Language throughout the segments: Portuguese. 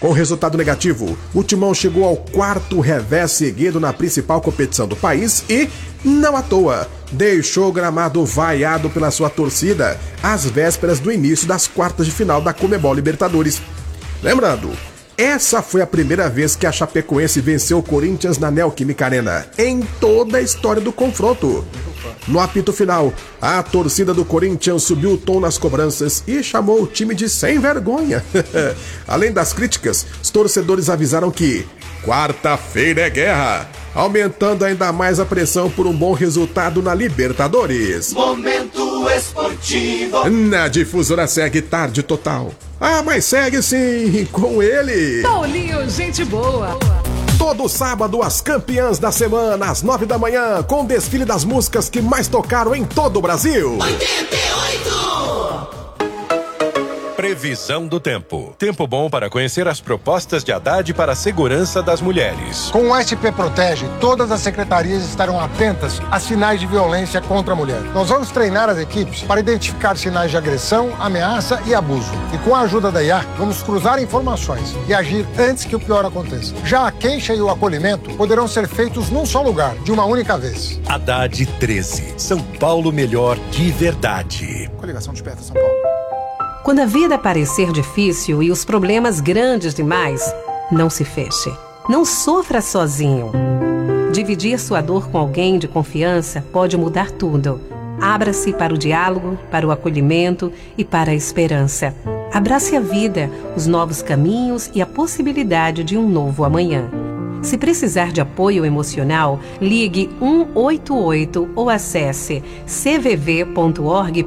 Com resultado negativo, o Timão chegou ao 4º revés seguido na principal competição do país e, não à toa, deixou o gramado vaiado pela sua torcida às vésperas do início das quartas de final da Conmebol Libertadores. Lembrando, essa foi a primeira vez que a Chapecoense venceu o Corinthians na Neoquímica Arena, em toda a história do confronto. No apito final, a torcida do Corinthians subiu o tom nas cobranças e chamou o time de sem vergonha. Além das críticas, os torcedores avisaram que quarta-feira é guerra, aumentando ainda mais a pressão por um bom resultado na Libertadores. Momento esportivo. Na Difusora segue Tarde Total. Ah, mas segue sim, com ele, Paulinho, gente boa. Todo sábado, as campeãs da semana, às 9 da manhã, com o desfile das músicas que mais tocaram em todo o Brasil. 88! Previsão do tempo. Tempo bom para conhecer as propostas de Haddad para a segurança das mulheres. Com o SP Protege, todas as secretarias estarão atentas a sinais de violência contra a mulher. Nós vamos treinar as equipes para identificar sinais de agressão, ameaça e abuso. E com a ajuda da IA, vamos cruzar informações e agir antes que o pior aconteça. Já a queixa e o acolhimento poderão ser feitos num só lugar, de uma única vez. Haddad 13. São Paulo melhor de verdade. Coligação Desperta São Paulo. Quando a vida parecer difícil e os problemas grandes demais, não se feche. Não sofra sozinho. Dividir sua dor com alguém de confiança pode mudar tudo. Abra-se para o diálogo, para o acolhimento e para a esperança. Abrace a vida, os novos caminhos e a possibilidade de um novo amanhã. Se precisar de apoio emocional, ligue 188 ou acesse cvv.org.br.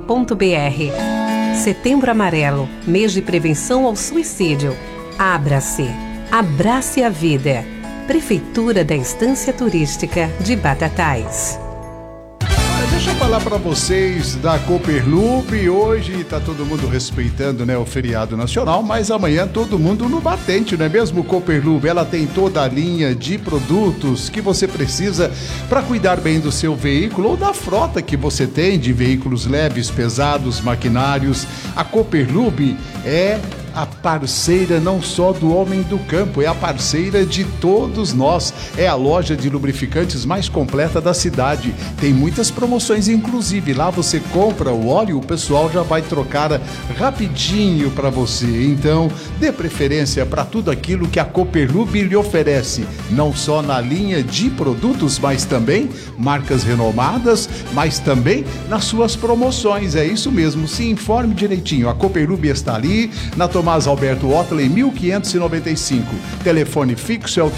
Setembro Amarelo, mês de prevenção ao suicídio. Abra-se. Abrace a vida. Prefeitura da Estância Turística de Batatais. Deixa eu falar para vocês da Cooperlube. Hoje tá todo mundo respeitando, né, o feriado nacional, mas amanhã todo mundo no batente, não é mesmo? Cooperlube, ela tem toda a linha de produtos que você precisa para cuidar bem do seu veículo ou da frota que você tem de veículos leves, pesados, maquinários. A Cooperlube é a parceira não só do homem do campo, é a parceira de todos nós. É a loja de lubrificantes mais completa da cidade. Tem muitas promoções, inclusive lá você compra o óleo, o pessoal já vai trocar rapidinho para você. Então, dê preferência para tudo aquilo que a Cooperlube lhe oferece, não só na linha de produtos, mas também marcas renomadas, mas também nas suas promoções. É isso mesmo, se informe direitinho. A Cooperlube está ali na Tomás Alberto Otley, 1595. Telefone fixo é o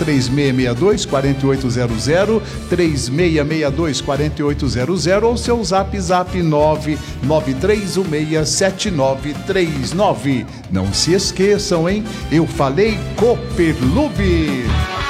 3662-4800, 3662-4800 ou seu zap 993167939. Não se esqueçam, hein? Eu falei Cooperlube.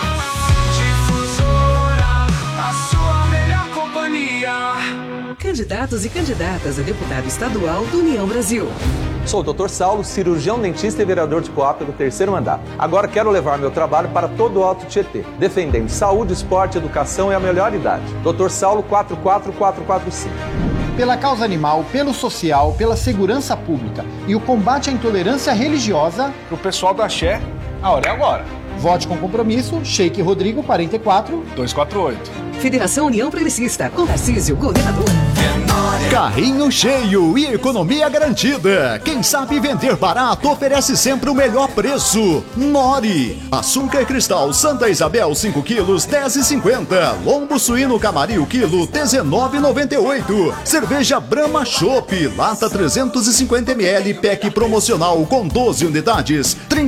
Candidatos e candidatas a deputado estadual do União Brasil. Sou o Dr. Saulo, cirurgião dentista e vereador de Coab pelo 3º mandato. Agora quero levar meu trabalho para todo o Alto Tietê, defendendo saúde, esporte, educação e a melhor idade. Dr. Saulo 44445. Pela causa animal, pelo social, pela segurança pública e o combate à intolerância religiosa. Pro pessoal da Axé, a hora é agora. Vote com compromisso, Sheik Rodrigo 44248. Federação União Progressista, com Tarcísio, governador. Carrinho cheio e economia garantida. Quem sabe vender barato oferece sempre o melhor preço. Nori. Açúcar cristal Santa Isabel 5 quilos, 10,50. Lombo suíno Camarim quilo, 19,98. Cerveja Brahma Chopp, lata 350 ml, pack promocional com 12 unidades, R$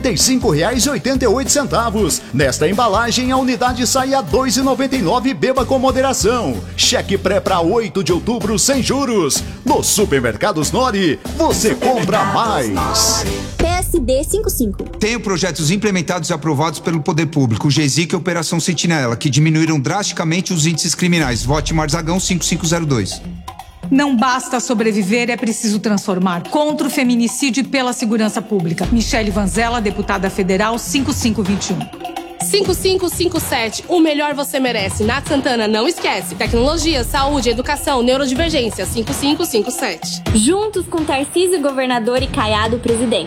35,88. Nesta embalagem a unidade sai a R$ 2,99. Beba com moderação. Cheque pré para 8 de outubro sem juros. Nos supermercados Nori, você compra mais. PSD 55. Tenho projetos implementados e aprovados pelo Poder Público, o GESIC e a Operação Sentinela, que diminuíram drasticamente os índices criminais. Vote Marzagão 5502. Não basta sobreviver, é preciso transformar. Contra o feminicídio e pela segurança pública. Michele Vanzella, deputada federal 5521. 5557, o melhor você merece. Nath Santana, não esquece. Tecnologia, saúde, educação, neurodivergência, 5557. Juntos com Tarcísio, governador, e Caiado, presidente.